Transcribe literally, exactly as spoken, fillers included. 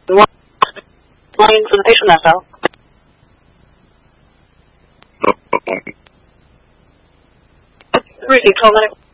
One line for the patient, that's all. Received, twelve minutes.